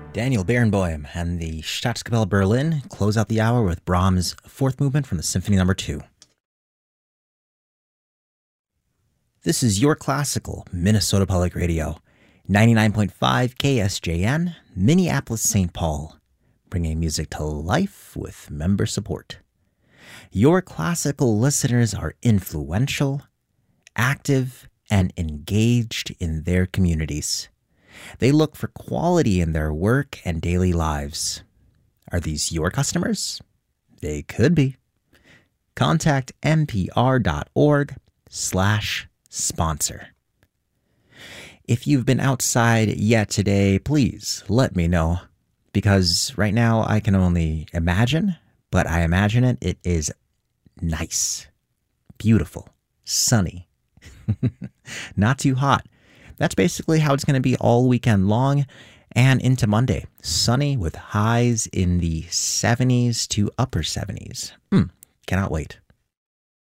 Daniel Barenboim and the Staatskapelle Berlin close out the hour with Brahms' Fourth Movement from the Symphony No. 2. This is Your Classical, Minnesota Public Radio, 99.5 KSJN, Minneapolis, St. Paul, bringing music to life with member support. Your Classical listeners are influential, active, and engaged in their communities. They look for quality in their work and daily lives. Are these your customers? They could be. Contact npr.org/sponsor. If you've been outside yet today, please let me know, because right now I can only imagine, but I imagine it is nice, beautiful, sunny, not too hot. That's basically how it's going to be all weekend long and into Monday. Sunny with highs in the 70s to upper 70s. Cannot wait.